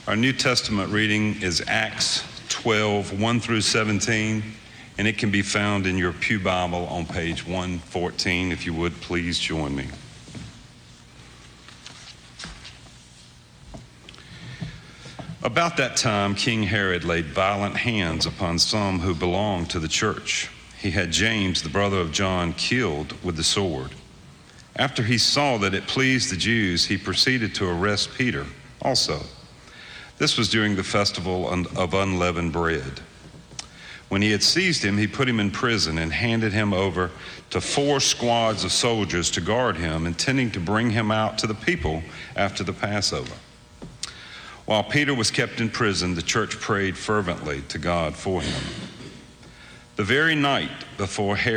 Our New Testament reading is Acts 12, 1 through 17, and it can be found in your Pew Bible on page 114. If you would, please join me. About that time, King Herod laid violent hands upon some who belonged to the church. He had James, the brother of John, killed with the sword. After he saw that it pleased the Jews, he proceeded to arrest Peter also. This was during the festival of unleavened bread. When he had seized him, he put him in prison and handed him over to 4 squads of soldiers to guard him, intending to bring him out to the people after the Passover. While Peter was kept in prison, the church prayed fervently to God for him. The very night before Herod